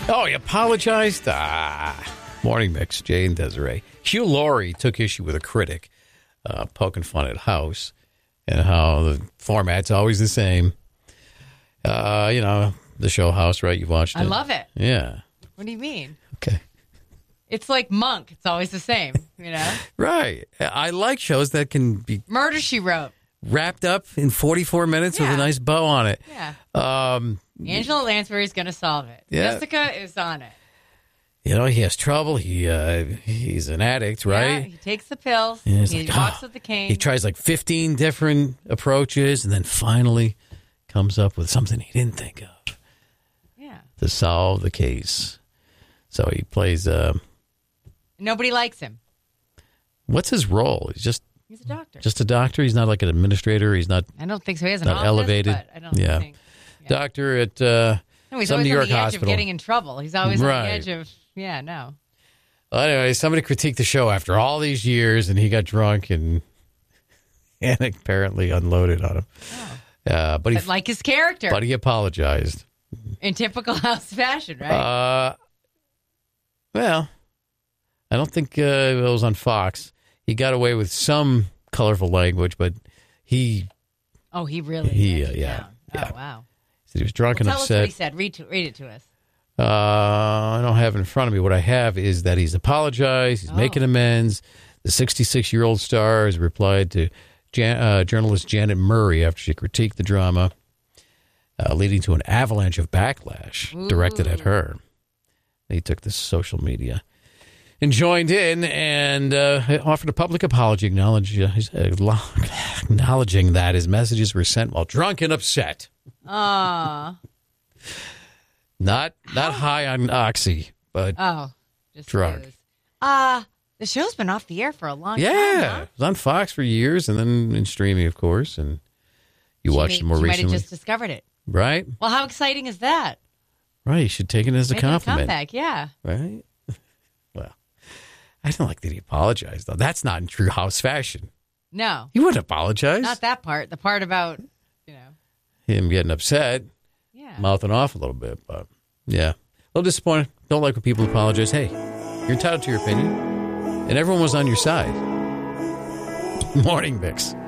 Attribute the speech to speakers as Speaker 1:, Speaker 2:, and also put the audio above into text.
Speaker 1: Oh, he apologized? Morning Mix, Jay and Desiree. Hugh Laurie took issue with a critic poking fun at House and how the format's always the same. The show House, right? You've watched it.
Speaker 2: I love it.
Speaker 1: Yeah.
Speaker 2: What do you mean?
Speaker 1: Okay.
Speaker 2: It's like Monk. It's always the same,
Speaker 1: Right. I like shows that can be
Speaker 2: Murder, She Wrote.
Speaker 1: Wrapped up in 44 minutes with a nice bow on it.
Speaker 2: Yeah. Angela Lansbury's going to solve it.
Speaker 1: Yeah.
Speaker 2: Jessica is on it.
Speaker 1: He has trouble. He's an addict, right?
Speaker 2: Yeah, he takes the pills.
Speaker 1: And
Speaker 2: He walks with the cane.
Speaker 1: He tries like 15 different approaches and then finally comes up with something he didn't think of.
Speaker 2: Yeah.
Speaker 1: To solve the case. So he plays...
Speaker 2: Nobody likes him.
Speaker 1: What's his role? He's
Speaker 2: a doctor.
Speaker 1: Just a doctor? He's not like an administrator? He's not...
Speaker 2: I don't think so. He has an
Speaker 1: not
Speaker 2: office,
Speaker 1: elevated.
Speaker 2: but I don't think... Yeah.
Speaker 1: Doctor at
Speaker 2: he's
Speaker 1: some
Speaker 2: always
Speaker 1: New York
Speaker 2: on the edge
Speaker 1: hospital.
Speaker 2: of getting in trouble. He's always on the edge of... Yeah, no.
Speaker 1: Well, anyway, somebody critiqued the show after all these years, and he got drunk and apparently unloaded on him.
Speaker 2: Oh. But like his character.
Speaker 1: But he apologized.
Speaker 2: In typical House fashion, right?
Speaker 1: Well, I don't think it was on Fox. He got away with some colorful language, but he...
Speaker 2: Oh, he really...
Speaker 1: yeah.
Speaker 2: Oh, wow.
Speaker 1: He said he was drunk and
Speaker 2: tell
Speaker 1: upset.
Speaker 2: Tell us what he said. Read it to us.
Speaker 1: I don't have it in front of me. What I have is that he's apologized. He's making amends. The 66-year-old star has replied to journalist Janet Murray after she critiqued the drama, leading to an avalanche of backlash directed at her. He took to social media and joined in and offered a public apology, acknowledging that his messages were sent while drunk and upset. Not high on oxy, but
Speaker 2: just
Speaker 1: drunk.
Speaker 2: The show's been off the air for a long time.
Speaker 1: Yeah, it was on Fox for years, and then in streaming, of course. And you watched it more recently.
Speaker 2: You might have just discovered it,
Speaker 1: right?
Speaker 2: Well, how exciting is that?
Speaker 1: Right, you should take it as a compliment.
Speaker 2: Comeback, yeah.
Speaker 1: Right. Well, I don't like that he apologized though. That's not in true House fashion.
Speaker 2: No,
Speaker 1: he wouldn't apologize.
Speaker 2: Not that part. The part about
Speaker 1: him getting upset.
Speaker 2: Yeah.
Speaker 1: Mouthing off a little bit, but yeah. A little disappointed. Don't like when people apologize. Hey, you're entitled to your opinion. And everyone was on your side. Morning Mix.